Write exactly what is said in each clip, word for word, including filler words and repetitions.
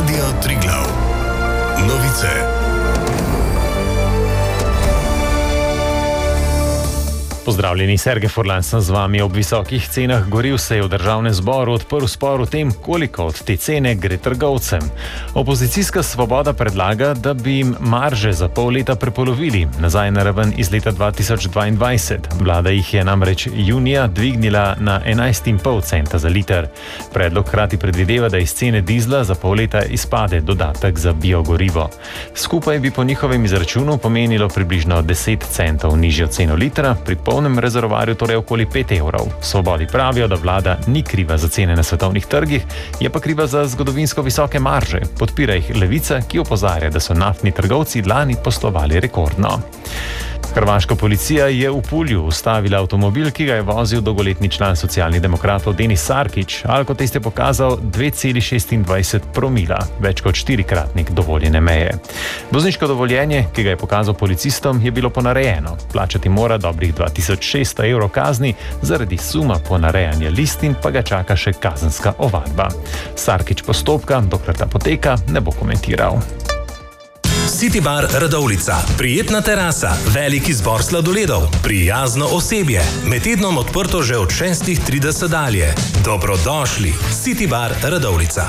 Radio Triglav. Novice. Pozdravljeni, Sergej Furlan sem z vami. Ob visokih cenah goriv se je v državnem zboru odprl spor o tem, koliko od te cene gre trgovcem. Opozicijska Svoboda predlaga, da bi jim marže za pol leta prepolovili, nazaj na raven iz leta dva tisoč dvaindvajset. Vlada jih je namreč junija dvignila na enajst in pol centa za liter. Predlog hkrati predvideva, da iz cene dizla za pol leta izpade dodatek za biogorivo. Skupaj bi po njihovem izračunu pomenilo približno deset centov nižjo ceno litra, pri polnem rezervoarju torej okoli pet evrov. Svobodi pravijo, da vlada ni kriva za cene na svetovnih trgih, je pa kriva za zgodovinsko visoke marže. Podpira jih Levica, ki opozarja, da so naftni trgovci lani poslovali rekordno. Hrvaška policija je v Pulju ustavila avtomobil, ki ga je vozil dolgoletni član Socialnih demokratov Denis Sarkić. Alkotest je pokazal dve celi šestindvajset promila, več kot štirikratnik dovoljene meje. Vozniško dovoljenje, ki ga je pokazal policistom, je bilo ponarejeno. Plačati mora dobrih dva tisoč šeststo evrov kazni, zaradi suma ponarejanja listin pa ga čaka še kazenska ovadba. Sarkić postopka, dokler ta poteka, ne bo komentiral. City Bar Radovljica. Prijetna terasa, velik izbor sladoledov, prijazno osebje. Med tednom odprto že od šestih trideset dalje. Dobrodošli. City Bar Radovljica.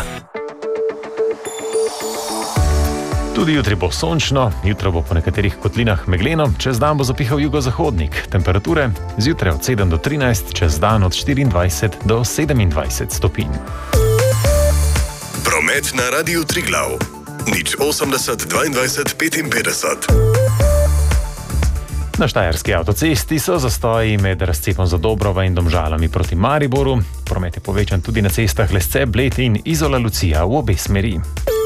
Tudi jutri bo sončno, jutro bo po nekaterih kotlinah megleno, čez dan bo zapihal jugozahodnik. Temperature zjutraj od sedem do trinajst, čez dan od štiriindvajset do sedemindvajset stopinj. Promet na Radiu Triglav. Nič osemdeset dvaindvajset petinpetdeset. Na štajerski avtocesti so zastoji med razcepom za Dobrova in Domžalami proti Mariboru. Promet je povečan tudi na cestah Lesce, Bled in Izola Lucija v obe smeri.